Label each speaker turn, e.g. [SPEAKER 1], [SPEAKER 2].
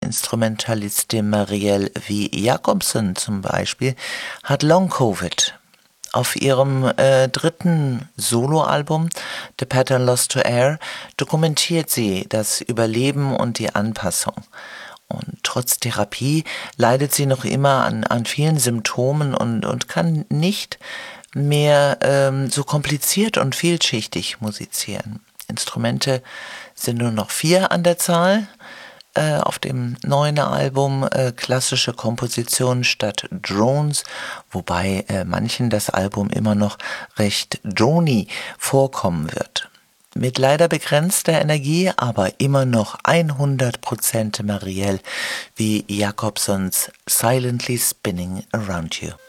[SPEAKER 1] Instrumentalistin Marielle V. Jacobson zum Beispiel hat Long Covid auf ihrem dritten Soloalbum The Pattern Lost to Air dokumentiert sie das Überleben und die Anpassung. Und trotz Therapie leidet sie noch immer an vielen Symptomen und kann nicht mehr so kompliziert und vielschichtig musizieren. Instrumente sind nur noch 4 an der Zahl. Auf dem neuen Album klassische Kompositionen statt Drones, wobei manchen das Album immer noch recht drony vorkommen wird. Mit leider begrenzter Energie, aber immer noch 100% Marielle V. Jacobsons Silently Spinning Around You.